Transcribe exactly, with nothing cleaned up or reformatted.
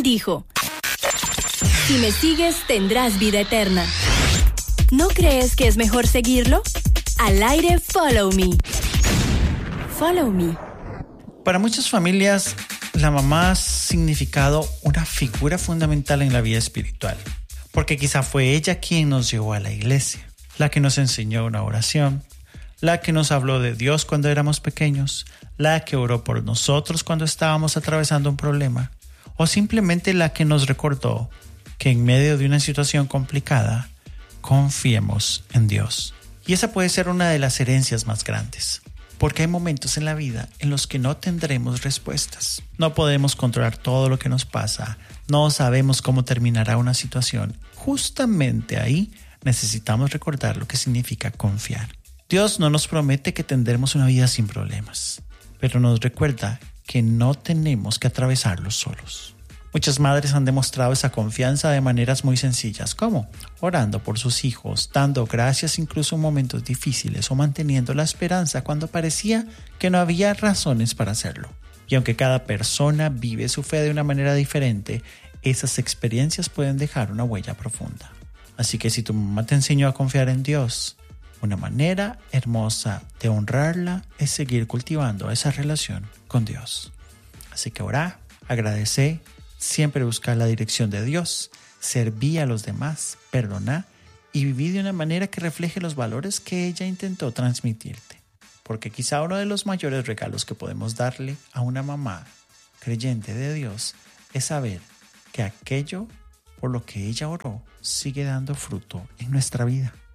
dijo: si me sigues, tendrás vida eterna. ¿No crees que es mejor seguirlo? Al aire, follow me. Follow me. Para muchas familias, la mamá ha significado una figura fundamental en la vida espiritual, porque quizá fue ella quien nos llevó a la iglesia, la que nos enseñó una oración, la que nos habló de Dios cuando éramos pequeños, la que oró por nosotros cuando estábamos atravesando un problema, o simplemente la que nos recordó que en medio de una situación complicada, confiemos en Dios. Y esa puede ser una de las herencias más grandes, porque hay momentos en la vida en los que no tendremos respuestas. No podemos controlar todo lo que nos pasa, no sabemos cómo terminará una situación. Justamente ahí necesitamos recordar lo que significa confiar. Dios no nos promete que tendremos una vida sin problemas, pero nos recuerda que no tenemos que atravesarlos solos. Muchas madres han demostrado esa confianza de maneras muy sencillas, como orando por sus hijos, dando gracias incluso en momentos difíciles o manteniendo la esperanza cuando parecía que no había razones para hacerlo. Y aunque cada persona vive su fe de una manera diferente, esas experiencias pueden dejar una huella profunda. Así que si tu mamá te enseñó a confiar en Dios, una manera hermosa de honrarla es seguir cultivando esa relación con Dios. Así que orá, agradecé, siempre buscar la dirección de Dios, serví a los demás, perdoná y viví de una manera que refleje los valores que ella intentó transmitirte. Porque quizá uno de los mayores regalos que podemos darle a una mamá creyente de Dios es saber que aquello por lo que ella oró sigue dando fruto en nuestra vida.